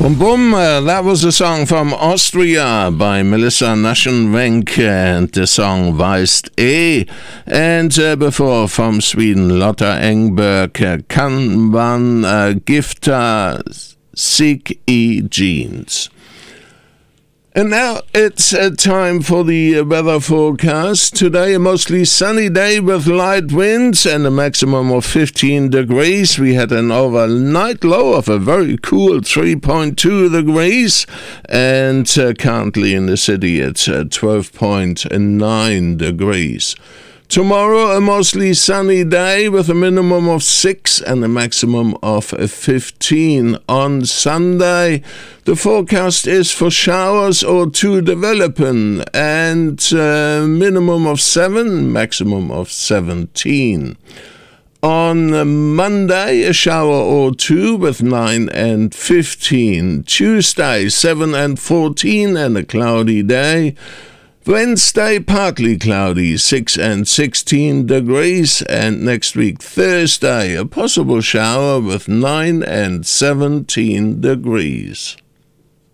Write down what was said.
Boom Boom, that was a song from Austria by Melissa Naschenwenk and the song Weist E. And before from Sweden, Lotta Engberg, Kan man gifta sig I jeans. And now it's time for the weather forecast. Today, a mostly sunny day with light winds and a maximum of 15 degrees. We had an overnight low of a very cool 3.2 degrees. And currently in the city, it's 12.9 degrees. Tomorrow, a mostly sunny day with a minimum of 6 and a maximum of 15. On Sunday, the forecast is for showers or two developing and minimum of 7, maximum of 17. On Monday, a shower or two with 9 and 15. Tuesday, 7 and 14 and a cloudy day. Wednesday, partly cloudy, 6 and 16 degrees, and next week, Thursday, a possible shower with 9 and 17 degrees.